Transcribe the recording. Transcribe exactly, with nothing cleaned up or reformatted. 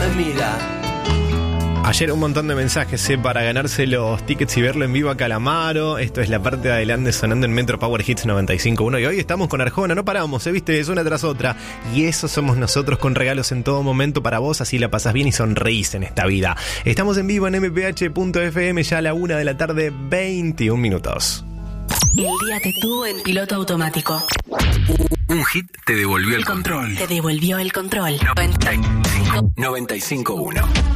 me mira. Ayer un montón de mensajes eh, para ganarse los tickets y verlo en vivo a Calamaro. Esto es la parte de adelante sonando en Metro Power Hits noventa y cinco punto uno. Y hoy estamos con Arjona, no paramos, ¿eh? ¿Viste? Es una tras otra. Y eso somos nosotros, con regalos en todo momento para vos, así la pasás bien y sonreís en esta vida. Estamos en vivo en eme pe hache punto efe eme ya a la una de la tarde, veintiún minutos. El día te tuvo en piloto automático. Un hit te devolvió el control. Te devolvió el control. noventa y cinco punto uno.